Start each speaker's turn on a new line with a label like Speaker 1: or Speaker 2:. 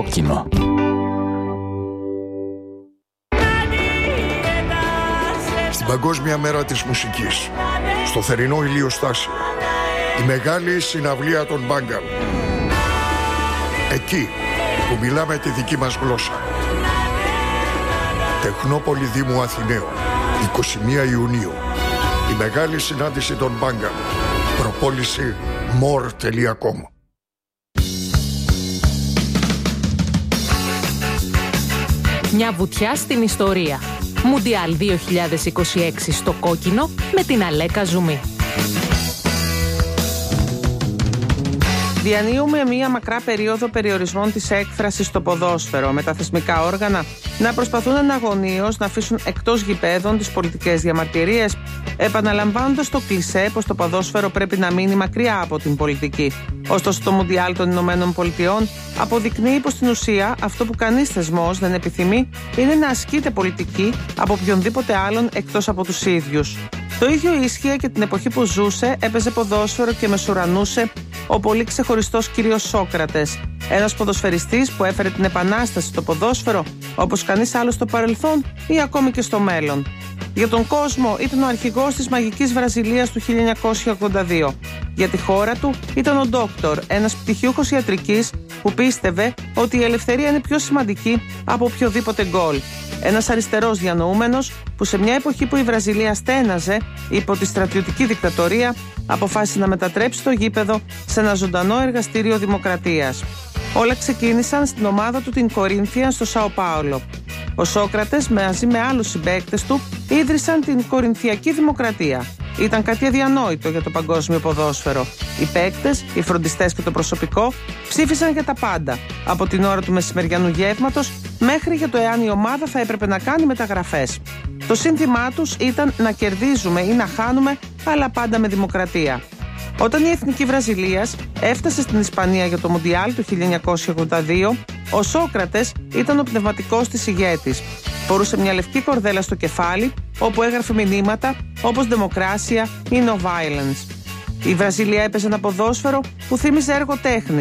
Speaker 1: κόκκινο.
Speaker 2: Στην Παγκόσμια Μέρα της Μουσικής, στο θερινό ηλιοστάσιο, η μεγάλη συναυλία των Μπάγκαλ. Εκεί που μιλάμε τη δική μας γλώσσα. Τεχνόπολη Δήμου Αθηναίων, 21 Ιουνίου. Η μεγάλη συνάντηση των Μπάγκαλ. Προπόληση more.com.
Speaker 3: Μια βουτιά στην ιστορία. Μουντιάλ 2026 στο κόκκινο με την Αλέκα Ζουμί.
Speaker 4: Διανύουμε μία μακρά περίοδο περιορισμών της έκφρασης στο ποδόσφαιρο, με τα θεσμικά όργανα να προσπαθούν αναγωνίως να αφήσουν εκτός γηπέδων τις πολιτικές διαμαρτυρίες, επαναλαμβάνοντας το κλισέ πως το ποδόσφαιρο πρέπει να μείνει μακριά από την πολιτική. Ωστόσο, το Μουντιάλ των Ηνωμένων Πολιτειών αποδεικνύει πως στην ουσία αυτό που κανείς θεσμός δεν επιθυμεί είναι να ασκείται πολιτική από οποιονδήποτε άλλον εκτός από τους ίδιους. Το ίδιο ίσχυε και την εποχή που ζούσε, έπαιζε ποδόσφαιρο και μεσουρανούσε ο πολύ ξεχωριστός κύριος Σόκρατες. Ένας ποδοσφαιριστής που έφερε την επανάσταση στο ποδόσφαιρο όπως κανείς άλλος στο παρελθόν ή ακόμη και στο μέλλον. Για τον κόσμο ήταν ο αρχηγός της μαγικής Βραζιλίας του 1982. Για τη χώρα του ήταν ο Ντόκτορ, ένας πτυχιούχος ιατρικής που πίστευε ότι η ελευθερία είναι πιο σημαντική από οποιοδήποτε γκολ. Ένας αριστερός διανοούμενος που σε μια εποχή που η Βραζιλία στέναζε υπό τη στρατιωτική δικτατορία αποφάσισε να μετατρέψει το γήπεδο σε ένα ζωντανό εργαστήριο δημοκρατίας. Όλα ξεκίνησαν στην ομάδα του την Κορίνθια στο Σάο Πάολο. Ο Σόκρατες μαζί με άλλους συμπαίκτες του ίδρυσαν την Κορινθιακή Δημοκρατία. Ήταν κάτι αδιανόητο για το παγκόσμιο ποδόσφαιρο. Οι παίκτες, οι φροντιστές και το προσωπικό ψήφισαν για τα πάντα, από την ώρα του μεσημεριανού γεύματος μέχρι για το εάν η ομάδα θα έπρεπε να κάνει μεταγραφές. Το σύνθημά τους ήταν να κερδίζουμε ή να χάνουμε, αλλά πάντα με δημοκρατία. Όταν η Εθνική Βραζιλίας έφτασε στην Ισπανία για το Μουντιάλ του 1982, ο Σόκρατες ήταν ο πνευματικός της ηγέτης. Φορούσε μια λευκή κορδέλα στο κεφάλι, όπου έγραφε μηνύματα όπως «Δημοκράσια» ή «No violence». Η Βραζιλία έπαιζε ένα ποδόσφαιρο που θύμιζε έργο τέχνης.